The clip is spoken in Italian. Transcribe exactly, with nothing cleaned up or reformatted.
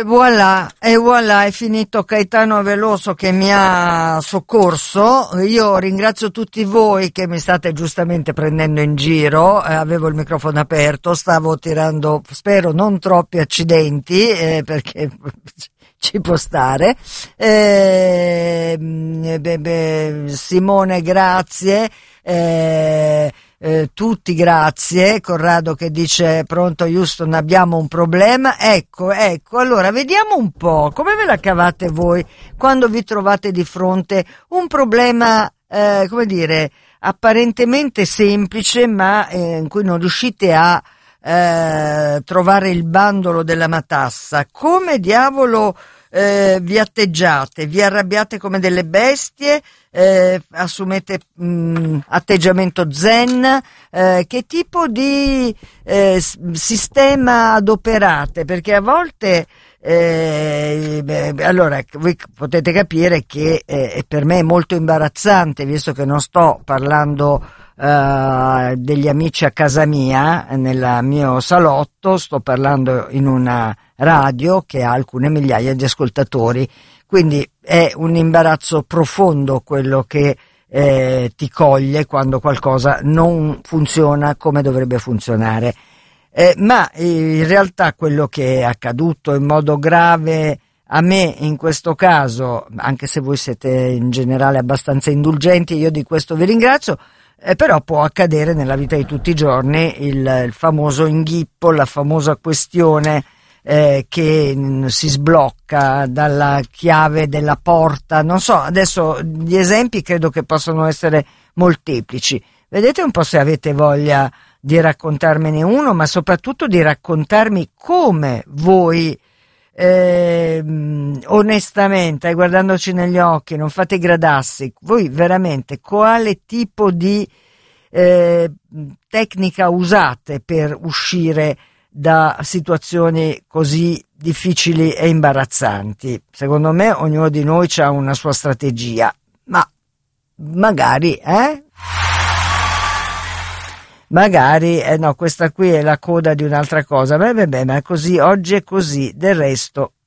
E voilà, e voilà, è finito Caetano Veloso che mi ha soccorso. Io ringrazio tutti voi che mi state giustamente prendendo in giro, eh, avevo il microfono aperto, stavo tirando, spero non troppi accidenti, eh, perché ci può stare. Eh, beh, beh, Simone, grazie. Eh, Eh, tutti grazie. Corrado che dice pronto Houston, abbiamo un problema. Ecco, ecco, allora vediamo un po' come ve la cavate voi quando vi trovate di fronte un problema, eh, come dire, apparentemente semplice, ma eh, in cui non riuscite a eh, trovare il bandolo della matassa. Come diavolo eh, vi atteggiate? Vi arrabbiate come delle bestie? Eh, assumete mh, atteggiamento zen? Eh, che tipo di eh, sistema adoperate? Perché a volte eh, beh, allora voi potete capire che eh, per me è molto imbarazzante, visto che non sto parlando eh, degli amici a casa mia, nel mio salotto, sto parlando in una radio che ha alcune migliaia di ascoltatori. Quindi è un imbarazzo profondo quello che eh, ti coglie quando qualcosa non funziona come dovrebbe funzionare. Eh, ma in realtà quello che è accaduto in modo grave a me in questo caso, anche se voi siete in generale abbastanza indulgenti, io di questo vi ringrazio, eh, però può accadere nella vita di tutti i giorni il, il famoso inghippo, la famosa questione Eh, che mh, si sblocca dalla chiave della porta. Non so, adesso gli esempi credo che possano essere molteplici. Vedete un po' se avete voglia di raccontarmene uno, ma soprattutto di raccontarmi come voi eh, onestamente, guardandoci negli occhi, non fate i gradassi, voi veramente quale tipo di eh, tecnica usate per uscire da situazioni così difficili e imbarazzanti? Secondo me ognuno di noi ha una sua strategia, ma magari, eh? Magari, eh no, questa qui è la coda di un'altra cosa. Beh, beh, beh, ma così, oggi è così, del resto